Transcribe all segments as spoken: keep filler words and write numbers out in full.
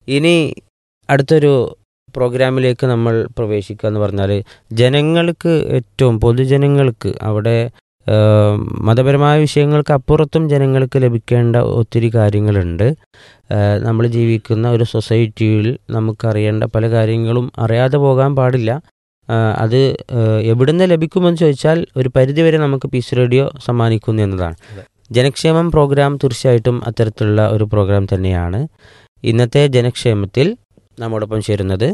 ഇനി അടുത്തൊരു പ്രോഗ്രാമിലേക്ക് നമ്മൾ പ്രവേശിക്കുക എന്ന് പറഞ്ഞാൽ ജനങ്ങൾക്ക് ഏറ്റവും പൊതുജനങ്ങൾക്ക് അവിടെ മതപരമായ വിഷയങ്ങൾക്ക് അപ്പുറത്തും ജനങ്ങൾക്ക് ലഭിക്കേണ്ട ഒത്തിരി കാര്യങ്ങളുണ്ട്. നമ്മൾ ജീവിക്കുന്ന ഒരു സൊസൈറ്റിയിൽ നമുക്കറിയേണ്ട പല കാര്യങ്ങളും അറിയാതെ പോകാൻ പാടില്ല. അത് എവിടുന്ന് ലഭിക്കുമെന്ന് ചോദിച്ചാൽ ഒരു പരിധിവരെ നമുക്ക് പീസ് റേഡിയോ സമ്മാനിക്കുന്നു എന്നതാണ്. ജനക്ഷേമം പ്രോഗ്രാം തീർച്ചയായിട്ടും അത്തരത്തിലുള്ള ഒരു പ്രോഗ്രാം തന്നെയാണ്. ഇന്നത്തെ ജനക്ഷേമത്തിൽ നമ്മോടൊപ്പം ചേരുന്നത്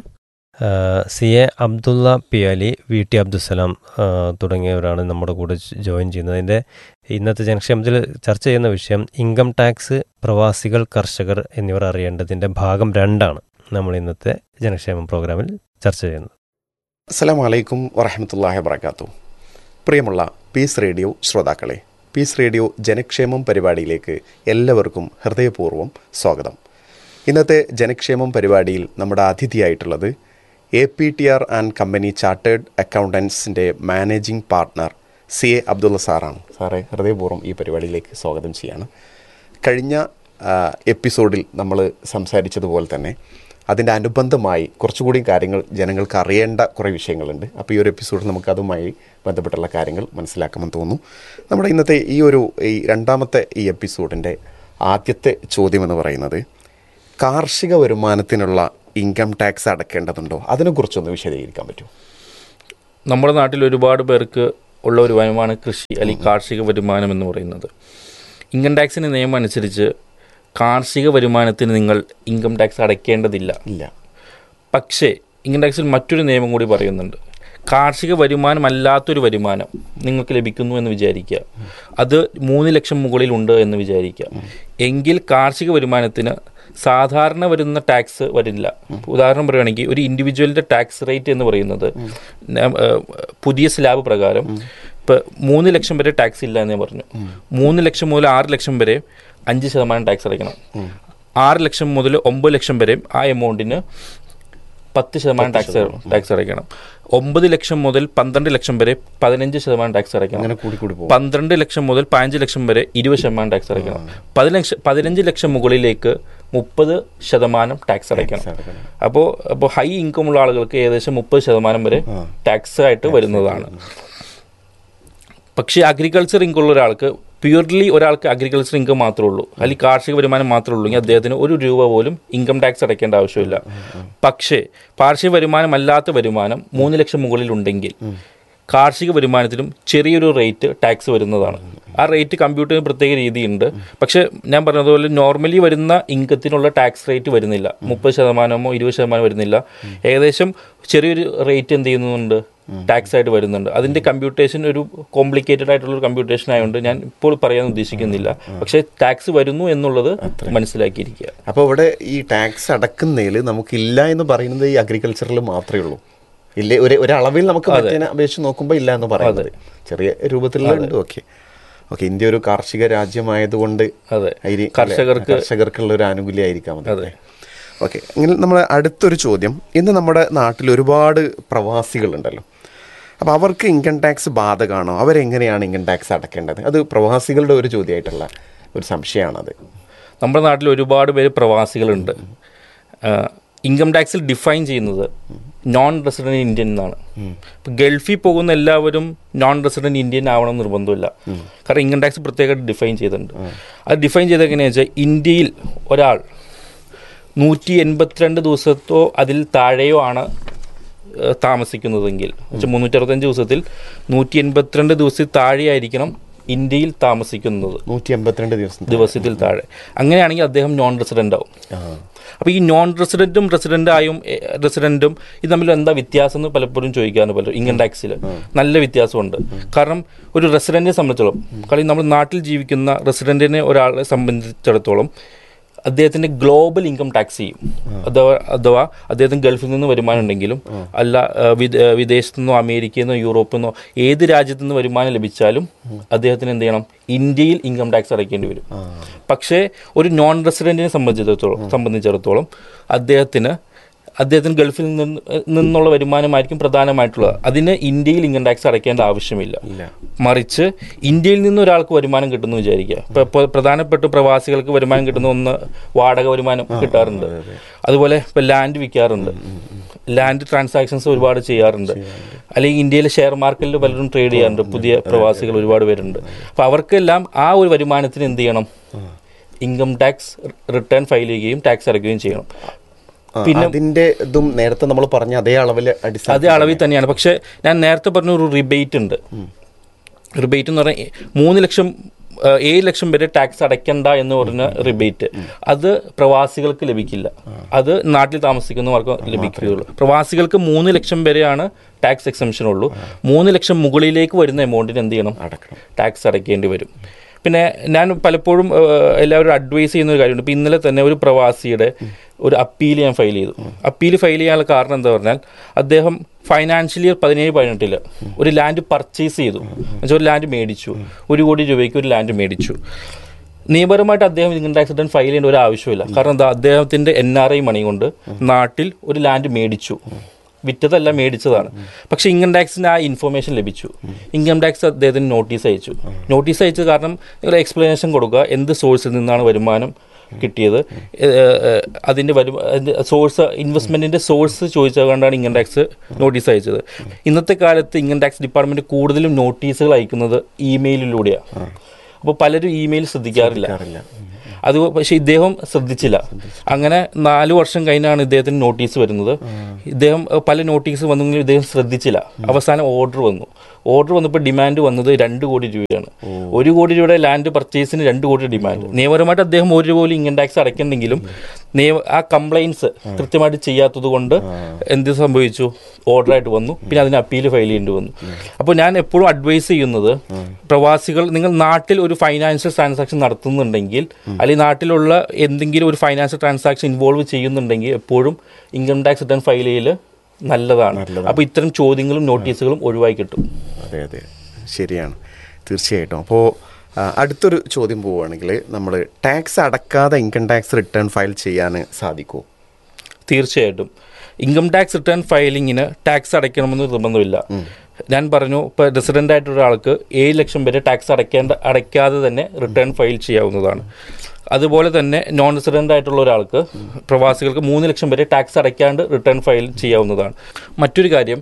C A Abdulla P Ali, V T Abdussalam തുടങ്ങിയവരാണ് നമ്മുടെ കൂടെ ജോയിൻ ചെയ്യുന്നത്. അതിൻ്റെ ഇന്നത്തെ ജനക്ഷേമത്തിൽ ചർച്ച ചെയ്യുന്ന വിഷയം ഇൻകം ടാക്സ്, പ്രവാസികൾ, കർഷകർ എന്നിവർ അറിയേണ്ടതിൻ്റെ ഭാഗം രണ്ടാണ് നമ്മൾ ഇന്നത്തെ ജനക്ഷേമം പ്രോഗ്രാമിൽ ചർച്ച ചെയ്യുന്നത്. അസ്സലാമു അലൈക്കും വറഹ്മത്തുള്ളാഹി വബറകാതുഹു. പ്രിയമുള്ള പീസ് റേഡിയോ ശ്രോതാക്കളെ, പീസ് റേഡിയോ ജനക്ഷേമം പരിപാടിയിലേക്ക് എല്ലാവർക്കും ഹൃദയപൂർവ്വം സ്വാഗതം. ഇന്നത്തെ ജനക്ഷേമം പരിപാടിയിൽ നമ്മുടെ അതിഥിയായിട്ടുള്ളത് A P T R and company chartered അക്കൗണ്ടൻസിൻ്റെ managing partner C A Abdulla സാറാണ്. സാറേ, ഹൃദയപൂർവ്വം ഈ പരിപാടിയിലേക്ക് സ്വാഗതം ചെയ്യാണ്. കഴിഞ്ഞ എപ്പിസോഡിൽ നമ്മൾ സംസാരിച്ചതുപോലെ തന്നെ അതിൻ്റെ അനുബന്ധമായി കുറച്ചുകൂടി കാര്യങ്ങൾ ജനങ്ങൾക്ക് അറിയേണ്ട കുറേ വിഷയങ്ങളുണ്ട്. അപ്പോൾ ഈ ഒരു എപ്പിസോഡിൽ നമുക്ക് അതുമായി ബന്ധപ്പെട്ടുള്ള കാര്യങ്ങൾ മനസ്സിലാക്കാമെന്ന് തോന്നുന്നു. നമ്മുടെ ഇന്നത്തെ ഈ ഒരു ഈ രണ്ടാമത്തെ ഈ എപ്പിസോഡിൻ്റെ ആദ്യത്തെ ചോദ്യം എന്ന് പറയുന്നത്, കാർഷിക വരുമാനത്തിനുള്ള ഇൻകം ടാക്സ് അടക്കേണ്ടതുണ്ടോ? അതിനെക്കുറിച്ചൊന്ന് വിശദീകരിക്കാൻ പറ്റുമോ? നമ്മുടെ നാട്ടിൽ ഒരുപാട് പേർക്ക് ഉള്ള ഒരു വരുമാനമാണ് കൃഷി അല്ലെങ്കിൽ കാർഷിക വരുമാനം എന്ന് പറയുന്നത്. ഇൻകം ടാക്സിൻ്റെ നിയമം അനുസരിച്ച് കാർഷിക വരുമാനത്തിന് നിങ്ങൾ ഇൻകം ടാക്സ് അടയ്ക്കേണ്ടതില്ല. ഇല്ല. പക്ഷേ ഇൻകം ടാക്സിൽ മറ്റൊരു നിയമം കൂടി പറയുന്നുണ്ട്. കാർഷിക വരുമാനമല്ലാത്തൊരു വരുമാനം നിങ്ങൾക്ക് ലഭിക്കുന്നു എന്ന് വിചാരിക്കുക, അത് മൂന്ന് ലക്ഷം മുകളിലുണ്ട് എന്ന് വിചാരിക്കുക, എങ്കിൽ കാർഷിക വരുമാനത്തിന് സാധാരണ വരുന്ന ടാക്സ് വരില്ല. ഉദാഹരണം പറയുകയാണെങ്കിൽ ഒരു ഇൻഡിവിജ്വലിൻ്റെ ടാക്സ് റേറ്റ് എന്ന് പറയുന്നത് പുതിയ സ്ലാബ് പ്രകാരം ഇപ്പം മൂന്ന് ലക്ഷം വരെ ടാക്സ് ഇല്ല എന്ന് ഞാൻ പറഞ്ഞു. മൂന്ന് ലക്ഷം മുതൽ ആറ് ലക്ഷം വരെ അഞ്ച് ശതമാനം ടാക്സ് അടയ്ക്കണം. ആറ് ലക്ഷം മുതൽ ഒമ്പത് ലക്ഷം വരെ ആ എമൗണ്ടിന് പത്ത് ശതമാനം ടാക്സ് ടാക്സ് അടയ്ക്കണം. ഒമ്പത് ലക്ഷം മുതൽ പന്ത്രണ്ട് ലക്ഷം വരെ പതിനഞ്ച് ശതമാനം ടാക്സ് അടയ്ക്കണം. പന്ത്രണ്ട് ലക്ഷം മുതൽ പതിനഞ്ച് ലക്ഷം വരെ ഇരുപത് ശതമാനം ടാക്സ് അടയ്ക്കണം. പതിനഞ്ച് പതിനഞ്ച് ലക്ഷം മുകളിലേക്ക് മുപ്പത് ശതമാനം ടാക്സ് അടയ്ക്കണം. അപ്പോൾ അപ്പോൾ ഹൈ ഇൻകം ഉള്ള ആളുകൾക്ക് ഏകദേശം മുപ്പത് ശതമാനം വരെ ടാക്സ് ആയിട്ട് വരുന്നതാണ്. പക്ഷേ അഗ്രികൾച്ചർ ഇൻകം ഉള്ള ഒരാൾക്ക്, പ്യൂർലി ഒരാൾക്ക് അഗ്രികൾച്ചർ ഇൻകം മാത്രമേ ഉള്ളൂ അല്ലെങ്കിൽ കാർഷിക വരുമാനം മാത്രമേ ഉള്ളൂ എങ്കിൽ അദ്ദേഹത്തിന് ഒരു രൂപ പോലും ഇൻകം ടാക്സ് അടയ്ക്കേണ്ട ആവശ്യമില്ല. പക്ഷേ കാർഷിക വരുമാനമല്ലാത്ത വരുമാനം മൂന്ന് ലക്ഷം മുകളിലുണ്ടെങ്കിൽ കാർഷിക വരുമാനത്തിലും ചെറിയൊരു റേറ്റ് ടാക്സ് വരുന്നതാണ്. ആ റേറ്റ് കമ്പ്യൂട്ട് ചെയ്യുന്ന പ്രത്യേക രീതിയുണ്ട്. പക്ഷേ ഞാൻ പറഞ്ഞതുപോലെ നോർമലി വരുന്ന ഇൻകത്തിനുള്ള ടാക്സ് റേറ്റ് വരുന്നില്ല, മുപ്പത് ശതമാനമോ ഇരുപത് ശതമാനം വരുന്നില്ല. ഏകദേശം ചെറിയൊരു റേറ്റ് എന്ത് ചെയ്യുന്നുണ്ട്, ടാക്സ് ആയിട്ട് വരുന്നുണ്ട്. അതിൻ്റെ കമ്പ്യൂട്ടേഷൻ ഒരു കോംപ്ലിക്കേറ്റഡ് ആയിട്ടുള്ളൊരു കമ്പ്യൂട്ടേഷൻ ആയതുകൊണ്ട് ഞാൻ ഇപ്പോൾ പറയാൻ ഉദ്ദേശിക്കുന്നില്ല. പക്ഷേ ടാക്സ് വരുന്നു എന്നുള്ളത് മനസ്സിലാക്കിയിരിക്കുക. അപ്പോൾ ഇവിടെ ഈ ടാക്സ് അടക്കുന്നതിൽ നമുക്കില്ല എന്ന് പറയുന്നത് ഈ അഗ്രികൾച്ചറിൽ മാത്രമേ ഉള്ളൂ. ഇല്ലേ, ഒരു ഒരളവിൽ നമുക്ക് മറ്റേ അപേക്ഷിച്ച് നോക്കുമ്പോൾ ഇല്ല എന്ന് പറയുന്നത് ചെറിയ രൂപത്തിലുണ്ട്. ഓക്കെ ഓക്കെ ഇന്ത്യ ഒരു കാർഷിക രാജ്യമായതുകൊണ്ട് കർഷകർക്ക് കർഷകർക്കുള്ള ഒരു ആനുകൂല്യമായിരിക്കാം അതെ. ഓക്കെ, അങ്ങനെ നമ്മുടെ അടുത്തൊരു ചോദ്യം, ഇന്ന് നമ്മുടെ നാട്ടിൽ ഒരുപാട് പ്രവാസികളുണ്ടല്ലോ. അപ്പോൾ അവർക്ക് ഇൻകം ടാക്സ് ബാധകമാണോ? അവരെങ്ങനെയാണ് ഇൻകം ടാക്സ് അടക്കേണ്ടത്? അത് പ്രവാസികളുടെ ഒരു ചോദ്യമായിട്ടുള്ള ഒരു സംശയമാണത്. നമ്മുടെ നാട്ടിൽ ഒരുപാട് പേര് പ്രവാസികളുണ്ട്. ഇൻകം ടാക്സിൽ ഡിഫൈൻ ചെയ്യുന്നത് നോൺ റെസിഡൻറ്റ് ഇന്ത്യൻ എന്നാണ്. ഇപ്പം ഗൾഫിൽ പോകുന്ന എല്ലാവരും നോൺ റെസിഡൻറ്റ് ഇന്ത്യൻ ആവണം നിർബന്ധമില്ല. കാരണം ഇൻകം ടാക്സ് പ്രത്യേകമായിട്ട് ഡിഫൈൻ ചെയ്തിട്ടുണ്ട്. അത് ഡിഫൈൻ ചെയ്ത് എങ്ങനെയാണെന്ന് വെച്ചാൽ, ഇന്ത്യയിൽ ഒരാൾ നൂറ്റി എൺപത്തിരണ്ട് ദിവസത്തോ അതിൽ താഴെയോ ആണ് താമസിക്കുന്നതെങ്കിൽ, വെച്ചാൽ മുന്നൂറ്റി അറുപത്തഞ്ച് ദിവസത്തിൽ നൂറ്റി എൺപത്തിരണ്ട് ദിവസത്തിൽ താഴെയായിരിക്കണം ഇന്ത്യയിൽ താമസിക്കുന്നത്. നൂറ്റി എൺപത്തിരണ്ട് ദിവസം ദിവസത്തിൽ താഴെ അങ്ങനെയാണെങ്കിൽ അദ്ദേഹം നോൺ റെസിഡൻ്റ് ആവും. അപ്പോൾ ഈ നോൺ റെസിഡൻറ്റും റെസിഡൻ്റായും റെസിഡൻറ്റും ഇത് തമ്മിൽ എന്താ വ്യത്യാസം എന്ന് പലപ്പോഴും ചോദിക്കാറുണ്ട് പലരും. ഇൻകം ടാക്സിൽ നല്ല വ്യത്യാസമുണ്ട്. കാരണം ഒരു റെസിഡൻറ്റിനെ സംബന്ധിച്ചിടത്തോളം, കാരണം നമ്മൾ നാട്ടിൽ ജീവിക്കുന്ന റെസിഡൻറ്റിനെ ഒരാളെ സംബന്ധിച്ചിടത്തോളം അദ്ദേഹത്തിൻ്റെ ഗ്ലോബൽ ഇൻകം ടാക്സ് ചെയ്യും. അഥവാ അഥവാ അദ്ദേഹത്തിന് ഗൾഫിൽ നിന്ന് വരുമാനം ഉണ്ടെങ്കിലും അല്ല വിദേശത്തു നിന്നോ അമേരിക്കയിൽ നിന്നോ യൂറോപ്പിൽ നിന്നോ ഏത് രാജ്യത്തു നിന്ന് വരുമാനം ലഭിച്ചാലും അദ്ദേഹത്തിന് എന്ത് ചെയ്യണം, ഇന്ത്യയിൽ ഇൻകം ടാക്സ് അടയ്ക്കേണ്ടി വരും. പക്ഷേ ഒരു നോൺ റെസിഡൻറ്റിനെ സംബന്ധിച്ചിടത്തോളം സംബന്ധിച്ചിടത്തോളം അദ്ദേഹത്തിന് അദ്ദേഹത്തിന് ഗൾഫിൽ നിന്ന് നിന്നുള്ള വരുമാനമായിരിക്കും പ്രധാനമായിട്ടുള്ളത്. അതിന് ഇന്ത്യയിൽ ഇൻകം ടാക്സ് അടയ്ക്കേണ്ട ആവശ്യമില്ല. മറിച്ച് ഇന്ത്യയിൽ നിന്ന് ഒരാൾക്ക് വരുമാനം കിട്ടുന്നു വിചാരിക്കുക. ഇപ്പോൾ പ്രധാനപ്പെട്ട പ്രവാസികൾക്ക് വരുമാനം കിട്ടുന്ന ഒന്ന് വാടക വരുമാനം കിട്ടാറുണ്ട്. അതുപോലെ ഇപ്പോൾ ലാൻഡ് വിൽക്കാറുണ്ട്, ലാൻഡ് ട്രാൻസാക്ഷൻസ് ഒരുപാട് ചെയ്യാറുണ്ട്. അല്ലെങ്കിൽ ഇന്ത്യയിലെ ഷെയർ മാർക്കറ്റിൽ പലരും ട്രേഡ് ചെയ്യാറുണ്ട്. പുതിയ പ്രവാസികൾ ഒരുപാട് പേരുണ്ട്. അപ്പോൾ അവർക്കെല്ലാം ആ ഒരു വരുമാനത്തിന് എന്ത് ചെയ്യണം? ഇൻകം ടാക്സ് റിട്ടേൺ ഫയൽ ചെയ്യുകയും ടാക്സ് അടയ്ക്കുകയും ചെയ്യണം. പിന്നെ അതിന്റെ ഇതും നേരത്തെ നമ്മൾ പറഞ്ഞ അതേ അളവിൽ അതേ അളവിൽ തന്നെയാണ്. പക്ഷെ ഞാൻ നേരത്തെ പറഞ്ഞ ഒരു റിബേറ്റ് ഉണ്ട്. റിബേറ്റ് എന്ന് പറഞ്ഞാൽ മൂന്ന് ലക്ഷം ഏഴ് ലക്ഷം വരെ ടാക്സ് അടയ്ക്കണ്ട എന്ന് പറഞ്ഞ റിബേറ്റ്, അത് പ്രവാസികൾക്ക് ലഭിക്കില്ല. അത് നാട്ടിൽ താമസിക്കുന്നവർക്ക് ലഭിക്കുകയുള്ളൂ. പ്രവാസികൾക്ക് മൂന്ന് ലക്ഷം വരെയാണ് ടാക്സ് എക്സംഷൻ ഉള്ളൂ. മൂന്ന് ലക്ഷം മുകളിലേക്ക് വരുന്ന എമൗണ്ടിന് എന്ത് ചെയ്യണം? ടാക്സ് അടയ്ക്കേണ്ടി വരും. പിന്നെ ഞാൻ പലപ്പോഴും എല്ലാവരും അഡ്വൈസ് ചെയ്യുന്ന ഒരു കാര്യമുണ്ട്. ഇപ്പോൾ ഇന്നലെ തന്നെ ഒരു പ്രവാസിയുടെ ഒരു അപ്പീൽ ഞാൻ ഫയൽ ചെയ്തു. അപ്പീൽ ഫയൽ ചെയ്യാനുള്ള കാരണം എന്താ പറഞ്ഞാൽ, അദ്ദേഹം ഫൈനാൻഷ്യൽ ഇയർ പതിനേഴ് പതിനെട്ടിൽ ഒരു ലാൻഡ് പർച്ചേസ് ചെയ്തു. എന്നുവെച്ചാൽ ഒരു ലാൻഡ് മേടിച്ചു, ഒരു കോടി രൂപയ്ക്ക് ഒരു ലാൻഡ് മേടിച്ചു. നിയമപരമായിട്ട് അദ്ദേഹം ഇൻകം ടാക്സ് റിട്ടേൺ ഫയൽ ചെയ്യേണ്ട ഒരു ആവശ്യമില്ല. കാരണം എന്താ, അദ്ദേഹത്തിൻ്റെ എൻ ആർ ഐ മണി കൊണ്ട് നാട്ടിൽ ഒരു ലാൻഡ് മേടിച്ചു, വിറ്റതല്ല മേടിച്ചതാണ്. പക്ഷേ ഇൻകം ടാക്സിന് ആ ഇൻഫർമേഷൻ ലഭിച്ചു. ഇൻകം ടാക്സ് അദ്ദേഹത്തിന് നോട്ടീസ് അയച്ചു. നോട്ടീസ് അയച്ചത് കാരണം നിങ്ങൾ എക്സ്പ്ലനേഷൻ കൊടുക്കുക, എന്ത് സോഴ്സിൽ നിന്നാണ് വരുമാനം കിട്ടിയത്, അതിൻ്റെ വരു source ഇൻവെസ്റ്റ്മെൻറ്റിൻ്റെ source ചോദിച്ചുകൊണ്ടാണ് income tax notice അയച്ചത്. ഇന്നത്തെ കാലത്ത് ഇൻകം ടാക്സ് ഡിപ്പാർട്ട്മെൻറ്റ് കൂടുതലും നോട്ടീസുകൾ അയക്കുന്നത് ഇമെയിലിലൂടെയാണ്. അപ്പോൾ പലരും ഇമെയിൽ ശ്രദ്ധിക്കാറില്ല. അത് പക്ഷെ ഇദ്ദേഹം ശ്രദ്ധിച്ചില്ല. അങ്ങനെ നാലു വർഷം കഴിഞ്ഞാണ് ഇദ്ദേഹത്തിന് നോട്ടീസ് വരുന്നത്. ഇദ്ദേഹം പല നോട്ടീസ് വന്നെങ്കിലും ഇദ്ദേഹം ശ്രദ്ധിച്ചില്ല. അവസാനം ഓർഡർ വന്നു. ഓർഡർ വന്നപ്പോൾ ഡിമാൻഡ് വന്നത് രണ്ട് കോടി രൂപയാണ്. ഒരു കോടി രൂപയുടെ ലാൻഡ് പർച്ചേസിന് രണ്ട് കോടി ഡിമാൻഡ്. നിയമപരമായിട്ട് അദ്ദേഹം ഒരു പോലും ഇൻകം ടാക്സ് അടയ്ക്കണമെങ്കിലും നിയമ ആ കംപ്ലയിൻസ് കൃത്യമായിട്ട് ചെയ്യാത്തത് കൊണ്ട് എന്ത് സംഭവിച്ചു? ഓർഡറായിട്ട് വന്നു. പിന്നെ അതിന് അപ്പീൽ ഫയൽ ചെയ്യേണ്ടി വന്നു. അപ്പോൾ ഞാൻ എപ്പോഴും അഡ്വൈസ് ചെയ്യുന്നത്, പ്രവാസികൾ നിങ്ങൾ നാട്ടിൽ ഒരു ഫൈനാൻഷ്യൽ ട്രാൻസാക്ഷൻ നടത്തുന്നുണ്ടെങ്കിൽ, അല്ലെങ്കിൽ നാട്ടിലുള്ള എന്തെങ്കിലും ഒരു ഫൈനാൻഷ്യൽ ട്രാൻസാക്ഷൻ ഇൻവോൾവ് ചെയ്യുന്നുണ്ടെങ്കിൽ എപ്പോഴും ഇൻകം ടാക്സ് റിട്ടേൺ ഫയൽ ചെയ്യൽ നല്ലതാണ്. അപ്പോൾ ഇത്തരം ചോദ്യങ്ങളും നോട്ടീസുകളും ഒഴിവായി കിട്ടും. അതെ അതെ ശരിയാണ്, തീർച്ചയായിട്ടും. അപ്പോൾ അടുത്തൊരു ചോദ്യം പോവുകയാണെങ്കിൽ, നമ്മൾ tax അടക്കാതെ income tax return file ചെയ്യാൻ സാധിക്കുമോ? തീർച്ചയായിട്ടും. ഇൻകം ടാക്സ് റിട്ടേൺ ഫയലിങ്ങിന് ടാക്സ് അടയ്ക്കണമെന്ന് നിർബന്ധമില്ല. ഞാൻ പറഞ്ഞു, ഇപ്പോൾ റെസിഡൻ്റ് ആയിട്ടുള്ള ഒരാൾക്ക് ഏഴ് ലക്ഷം വരെ ടാക്സ് അടയ്ക്കേണ്ട അടയ്ക്കാതെ തന്നെ റിട്ടേൺ ഫയൽ ചെയ്യാവുന്നതാണ്. അതുപോലെ തന്നെ നോൺ റെസിഡൻ്റ് ആയിട്ടുള്ള ഒരാൾക്ക്, പ്രവാസികൾക്ക് മൂന്ന് ലക്ഷം വരെ ടാക്സ് അടയ്ക്കാണ്ട് റിട്ടേൺ ഫയൽ ചെയ്യാവുന്നതാണ്. മറ്റൊരു കാര്യം,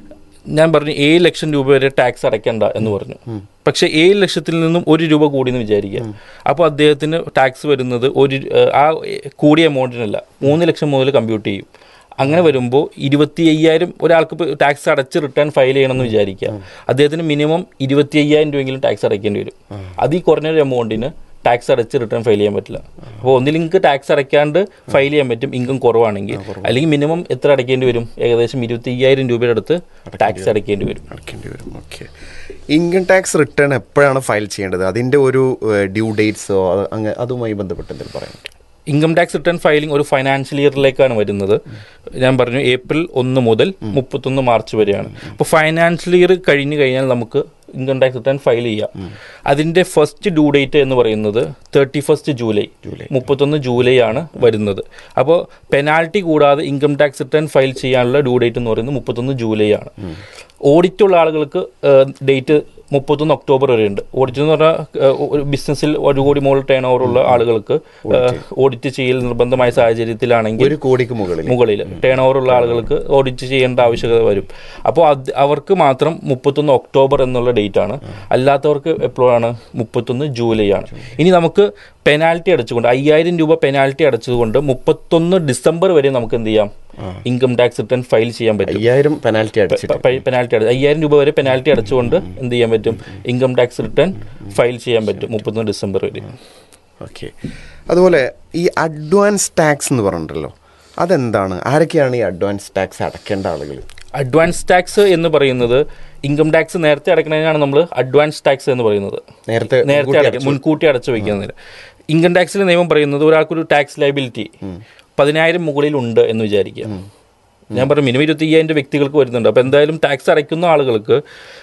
ഞാൻ പറഞ്ഞു ഏഴ് ലക്ഷം രൂപ വരെ ടാക്സ് അടയ്ക്കണ്ട എന്ന് പറഞ്ഞു. പക്ഷേ ഏഴ് ലക്ഷത്തിൽ നിന്നും ഒരു രൂപ കൂടിയെന്ന് വിചാരിക്കുക. അപ്പോൾ അദ്ദേഹത്തിന് ടാക്സ് വരുന്നത് ഒരു ആ കൂടിയ എമൗണ്ടിനല്ല, മൂന്ന് ലക്ഷം മുതൽ കമ്പ്യൂട്ട് ചെയ്യും. അങ്ങനെ വരുമ്പോൾ ഇരുപത്തി അയ്യായിരം ഒരാൾക്ക് ഇപ്പോൾ ടാക്സ് അടച്ച് റിട്ടേൺ ഫയൽ ചെയ്യണമെന്ന് വിചാരിക്കുക. അദ്ദേഹത്തിന് മിനിമം ഇരുപത്തി അയ്യായിരം രൂപയെങ്കിലും ടാക്സ് അടയ്ക്കേണ്ടി വരും. അതിൽ കുറഞ്ഞൊരു എമൗണ്ടിന് ടാക്സ് അടച്ച് റിട്ടേൺ ഫയൽ ചെയ്യാൻ പറ്റില്ല. അപ്പോൾ ഒന്നിൽ നിങ്ങൾക്ക് ടാക്സ് അടയ്ക്കാണ്ട് ഫയൽ ചെയ്യാൻ പറ്റും ഇൻകം കുറവാണെങ്കിൽ, അല്ലെങ്കിൽ മിനിമം എത്ര അടയ്ക്കേണ്ടി വരും? ഏകദേശം ഇരുപത്തി അയ്യായിരം രൂപയുടെ അടുത്ത് ടാക്സ് അടയ്ക്കേണ്ടി വരും അടയ്ക്കേണ്ടി വരും ഓക്കെ. ഇൻകം ടാക്സ് റിട്ടേൺ എപ്പോഴാണ് ഫയൽ ചെയ്യേണ്ടത്? അതിൻ്റെ ഒരു ഡ്യൂ ഡേറ്റ്സോ അങ്ങനെ അതുമായി ബന്ധപ്പെട്ട് എന്തെങ്കിലും പറയാം? ഇൻകം ടാക്സ് റിട്ടേൺ ഫയലിംഗ് ഒരു ഫൈനാൻഷ്യൽ ഇയറിലേക്കാണ് വരുന്നത്. ഞാൻ പറഞ്ഞു ഏപ്രിൽ ഒന്ന് മുതൽ മുപ്പത്തൊന്ന് മാർച്ച് വരെയാണ്. അപ്പോൾ ഫൈനാൻഷ്യൽ ഇയർ കഴിഞ്ഞ് കഴിഞ്ഞാൽ നമുക്ക് ഇൻകം ടാക്സ് റിട്ടേൺ ഫയൽ ചെയ്യാം. അതിൻ്റെ ഫസ്റ്റ് ഡ്യൂ ഡേറ്റ് എന്ന് പറയുന്നത് തേർട്ടി ഫസ്റ്റ് ജൂലൈ മുപ്പത്തൊന്ന് ജൂലൈ ആണ് വരുന്നത്. അപ്പോൾ പെനാൽറ്റി കൂടാതെ ഇൻകം ടാക്സ് റിട്ടേൺ ഫയൽ ചെയ്യാനുള്ള ഡ്യൂ ഡേറ്റ് എന്ന് പറയുന്നത് മുപ്പത്തൊന്ന് ജൂലൈ ആണ്. ഓഡിറ്റുള്ള ആളുകൾക്ക് ഡേറ്റ് മുപ്പത്തൊന്ന് ഒക്ടോബർ വരെ ഉണ്ട്. ഓഡിറ്റ് എന്ന് പറഞ്ഞാൽ ഒരു ബിസിനസ്സിൽ ഒരു കോടി മുകളിൽ ടേൺ ഓവർ ഉള്ള ആളുകൾക്ക് ഓഡിറ്റ് ചെയ്യൽ നിർബന്ധമായ സാഹചര്യത്തിലാണെങ്കിൽ ഒരു കോടിക്ക് മുകളിൽ മുകളിൽ ടേൺ ഓവർ ഉള്ള ആളുകൾക്ക് ഓഡിറ്റ് ചെയ്യേണ്ട ആവശ്യകത വരും. അപ്പോൾ അത് അവർക്ക് മാത്രം മുപ്പത്തൊന്ന് ഒക്ടോബർ എന്നുള്ള ഡേറ്റ് ആണ്. അല്ലാത്തവർക്ക് എപ്പോഴാണ്? മുപ്പത്തൊന്ന് ജൂലൈ ആണ്. ഇനി നമുക്ക് പെനാൽറ്റി അടച്ചുകൊണ്ട് അയ്യായിരം രൂപ പെനാൽറ്റി അടച്ചതുകൊണ്ട് മുപ്പത്തൊന്ന് ഡിസംബർ വരെ നമുക്ക് എന്ത് ചെയ്യാം? ഇൻകം ടാക്സ് റിട്ടേൺ ഫയൽ ചെയ്യാൻ പറ്റും. അയ്യായിരം പെനാൽറ്റി പെനാൽറ്റി അടച്ച് അയ്യായിരം രൂപ വരെ പെനാൽറ്റി അടച്ചുകൊണ്ട് എന്ത് ചെയ്യാൻ പറ്റും? ഇൻകം ടാക്സ് റിട്ടേൺ ഫയൽ ചെയ്യാൻ പറ്റും മുപ്പത്തൊന്ന് ഡിസംബർ വരെ. ഓക്കെ. അതുപോലെ ഈ അഡ്വാൻസ് ടാക്സ് എന്ന് പറഞ്ഞിട്ടല്ലോ, അതെന്താണ്? ആരൊക്കെയാണ് ഈ അഡ്വാൻസ് ടാക്സ് അടയ്ക്കേണ്ട ആളുകൾ? അഡ്വാൻസ് ടാക്സ് എന്ന് പറയുന്നത് ഇൻകം ടാക്സ് നേരത്തെ അടയ്ക്കുന്നതിനാണ് നമ്മൾ അഡ്വാൻസ് ടാക്സ് എന്ന് പറയുന്നത്. നേരത്തെ നേരത്തെ അടയ്ക്കുക, മുൻകൂട്ടി അടച്ചു വയ്ക്കുന്നതിന്. ഇൻകം ടാക്സിലെ നിയമം പറയുന്നത് ഒരാൾക്കൊരു ടാക്സ് ലയബിലിറ്റി പതിനായിരം മുകളിൽ ഉണ്ട് എന്ന് വിചാരിക്കുക. ഞാൻ പറഞ്ഞു മിനിമം ഇരുപത്തി അയ്യായിരം വ്യക്തികൾക്ക് വരുന്നുണ്ട്. അപ്പോൾ എന്തായാലും ടാക്സ് അടയ്ക്കുന്ന ആളുകൾക്ക്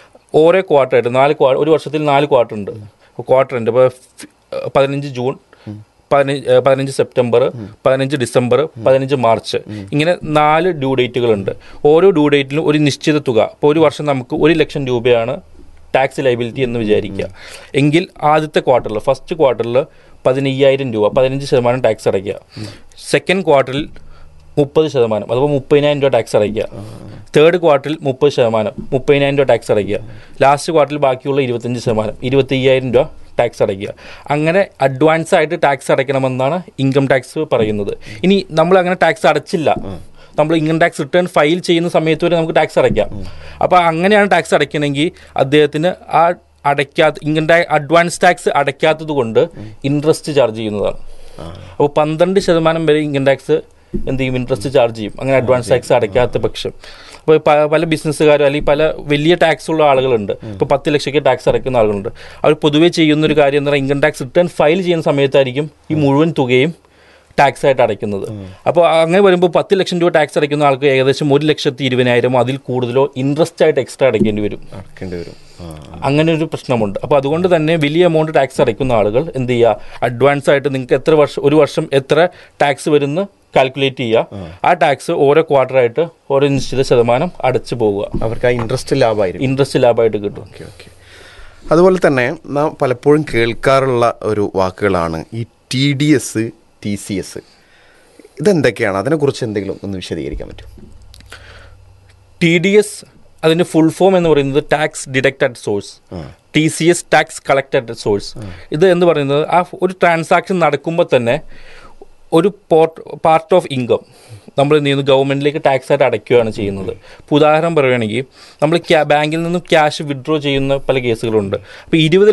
ഓരോ ക്വാർട്ടറായിട്ട് നാല് ക്വാ ഒരു വർഷത്തിൽ നാല് ക്വാർട്ടർ ഉണ്ട് ക്വാർട്ടർ ഉണ്ട് അപ്പോൾ പതിനഞ്ച് ജൂൺ, പതിനഞ്ച് പതിനഞ്ച് സെപ്റ്റംബർ, പതിനഞ്ച് ഡിസംബർ, പതിനഞ്ച് മാർച്ച്, ഇങ്ങനെ നാല് ഡ്യൂ ഡേറ്റുകളുണ്ട്. ഓരോ ഡ്യൂ ഡേറ്റിലും ഒരു നിശ്ചിത തുക, ഇപ്പോൾ ഒരു വർഷം നമുക്ക് ഒരു ലക്ഷം രൂപയാണ് ടാക്സ് ലയബിലിറ്റി എന്ന് വിചാരിക്കുക. എങ്കിൽ ആദ്യത്തെ ക്വാർട്ടറിൽ, ഫസ്റ്റ് ക്വാർട്ടറിൽ പതിനയ്യായിരം രൂപ, പതിനഞ്ച് ശതമാനം ടാക്സ് അടയ്ക്കുക. സെക്കൻഡ് ക്വാർട്ടറിൽ മുപ്പത് ശതമാനം, അഥവാ മുപ്പതിനായിരം രൂപ ടാക്സ് അടയ്ക്കുക. തേർഡ് ക്വാർട്ടറിൽ മുപ്പത് ശതമാനം, മുപ്പതിനായിരം രൂപ ടാക്സ് അടയ്ക്കുക. ലാസ്റ്റ് ക്വാർട്ടറിൽ ബാക്കിയുള്ള ഇരുപത്തഞ്ച് ശതമാനം, ഇരുപത്തി അയ്യായിരം രൂപ ടാക്സ് അടയ്ക്കുക. അങ്ങനെ അഡ്വാൻസ് ആയിട്ട് ടാക്സ് അടയ്ക്കണമെന്നാണ് ഇൻകം ടാക്സ് പറയുന്നത്. ഇനി നമ്മൾ അങ്ങനെ ടാക്സ് അടച്ചില്ല, നമ്മൾ ഇൻകം ടാക്സ് റിട്ടേൺ ഫയൽ ചെയ്യുന്ന സമയത്ത് വരെ നമുക്ക് ടാക്സ് അടയ്ക്കാം. അപ്പോൾ അങ്ങനെയാണ് ടാക്സ് അടയ്ക്കണമെങ്കിൽ അദ്ദേഹത്തിന് ആ അടയ്ക്കാത്ത ഇൻകം ടാക്സ് അഡ്വാൻസ് ടാക്സ് അടയ്ക്കാത്തത് കൊണ്ട് ഇൻട്രസ്റ്റ് ചാർജ് ചെയ്യുന്നതാണ്. അപ്പോൾ പന്ത്രണ്ട് ശതമാനം വരെ ഇൻകം ടാക്സ് എന്ത് ചെയ്യും, ഇൻട്രസ്റ്റ് ചാർജ് ചെയ്യും, അങ്ങനെ അഡ്വാൻസ് ടാക്സ് അടയ്ക്കാത്ത പക്ഷം. അപ്പോൾ പല ബിസിനസ്സുകാരും അല്ലെങ്കിൽ പല വലിയ ടാക്സ് ഉള്ള ആളുകളുണ്ട്, ഇപ്പോൾ പത്ത് ലക്ഷമൊക്കെ ടാക്സ് അടയ്ക്കുന്ന ആളുകളുണ്ട്. അവർ പൊതുവേ ചെയ്യുന്നൊരു കാര്യം എന്ന് പറഞ്ഞാൽ ഇൻകം ടാക്സ് റിട്ടേൺ ഫയൽ ചെയ്യുന്ന സമയത്തായിരിക്കും ഈ മുഴുവൻ തുകയും ടാക്സ് ആയിട്ട് അടയ്ക്കുന്നത്. അപ്പോൾ അങ്ങനെ വരുമ്പോൾ പത്ത് ലക്ഷം രൂപ ടാക്സ് അടയ്ക്കുന്ന ആൾക്ക് ഏകദേശം ഒരു ലക്ഷത്തി ഇരുപതിനായിരമോ അതിൽ കൂടുതലോ ഇൻട്രസ്റ്റ് ആയിട്ട് എക്സ്ട്രാ അടയ്ക്കേണ്ടി വരും. അങ്ങനെ ഒരു പ്രശ്നമുണ്ട്. അപ്പോൾ അതുകൊണ്ട് തന്നെ വലിയ എമൗണ്ട് ടാക്സ് അടയ്ക്കുന്ന ആളുകൾ എന്ത് ചെയ്യുക, അഡ്വാൻസ് ആയിട്ട് നിങ്ങൾക്ക് എത്ര വർഷം ഒരു വർഷം എത്ര ടാക്സ് വരുന്ന കാൽക്കുലേറ്റ് ചെയ്യുക, ആ ടാക്സ് ഓരോ ക്വാർട്ടറായിട്ട് ഓരോ നിശ്ചിത ശതമാനം അടച്ചു പോവുക. അവർക്ക് ആ ഇൻട്രസ്റ്റ് ലാഭമായിരിക്കും, ഇൻട്രസ്റ്റ് ലാഭമായിട്ട് കിട്ടും. ഓക്കെ ഓക്കെ അതുപോലെ തന്നെ നാം പലപ്പോഴും കേൾക്കാറുള്ള ഒരു വാക്കുകളാണ് ഈ T D S, T C S. ഇതെന്തൊക്കെയാണ്? അതിനെക്കുറിച്ച് എന്തെങ്കിലും ഒന്ന് വിശദീകരിക്കാൻ പറ്റും? ടി ഡി എസ് അതിൻ്റെ ഫുൾ ഫോം എന്ന് പറയുന്നത് tax deduct at source, T C S tax collect at source. ഇത് എന്ന് പറയുന്നത് ആ ഒരു ട്രാൻസാക്ഷൻ നടക്കുമ്പോൾ തന്നെ ഒരു പോർട്ട് പാർട്ട് ഓഫ് ഇൻകം നമ്മൾ എന്ത് ചെയ്യുന്നു, ഗവൺമെൻറ്റിലേക്ക് ടാക്സ് ആയിട്ട് അടയ്ക്കുകയാണ് ചെയ്യുന്നത്. ഇപ്പോൾ ഉദാഹരണം പറയുകയാണെങ്കിൽ നമ്മൾ ബാങ്കിൽ നിന്നും ക്യാഷ് വിഡ്രോ ചെയ്യുന്ന പല കേസുകളുണ്ട്. അപ്പോൾ ഇരുപത്